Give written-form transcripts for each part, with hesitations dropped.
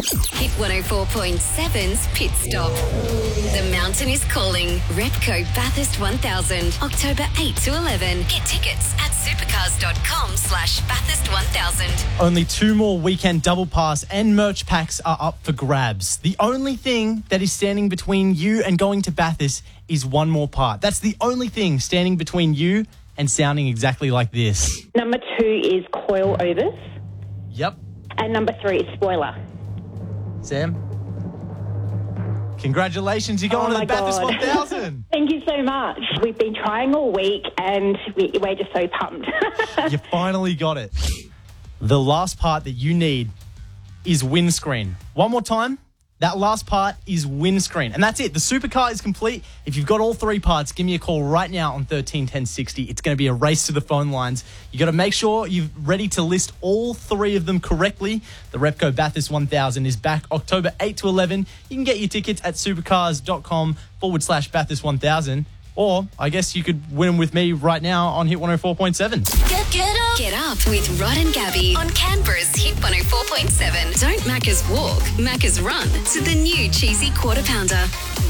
Hit 104.7's Pit Stop. The mountain is calling. Repco Bathurst 1000, October 8 to 11. Get tickets at supercars.com/Bathurst 1000. Only 2 more weekend double pass and merch packs are up for grabs. The only thing that is standing between you and going to Bathurst is one more part. That's the only thing standing between you and sounding exactly like this. Number 2 is Coil Overs. Yep. And number 3 is Spoiler. Sam? Congratulations, you're going to the Bathurst 1000. Thank you so much. We've been trying all week and we're just so pumped. You finally got it. The last part that you need is windscreen. One more time. That last part is windscreen. And that's it. The supercar is complete. If you've got all 3 parts, give me a call right now on 131060. It's going to be a race to the phone lines. You got to make sure you're ready to list all 3 of them correctly. The Repco Bathurst 1000 is back October 8 to 11. You can get your tickets at supercars.com/Bathurst 1000. Or I guess you could win with me right now on Hit 104.7. Get up with Rod and Gabby on Canberra's Hit 104.7. Don't Macca's walk, Macca's run to the new cheesy quarter pounder.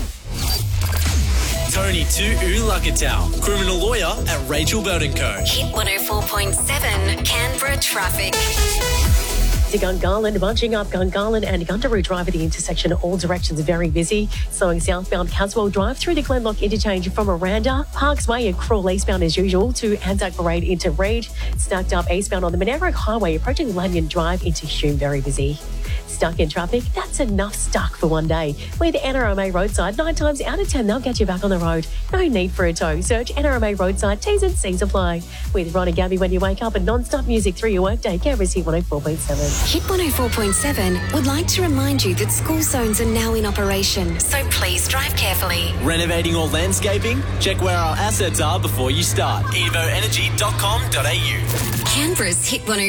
Tony Tu'ulakatau, criminal lawyer at Rachel Burton Co. Hit 104.7 Canberra traffic. To Gungahlin, bunching up Gungahlin and Gundaroo Drive at the intersection. All directions very busy. Slowing southbound Caswell Drive through the Glenlock interchange from Aranda. Parks Way and Crawl eastbound as usual to Anzac Parade into Reid. Stacked up eastbound on the Monaro Highway approaching Lanyon Drive into Hume, very busy. Stuck in traffic? That's enough stuck for one day. With NRMA Roadside, 9 times out of 10 they'll get you back on the road. No need for a tow. Search NRMA Roadside, T's and C's apply. With Ron and Gabby when you wake up and non-stop music through your workday. Canberra's Hit 104.7. Hit 104.7 would like to remind you that school zones are now in operation, so please drive carefully. Renovating or landscaping? Check where our assets are before you start. evoenergy.com.au. Canberra's Hit 104.7.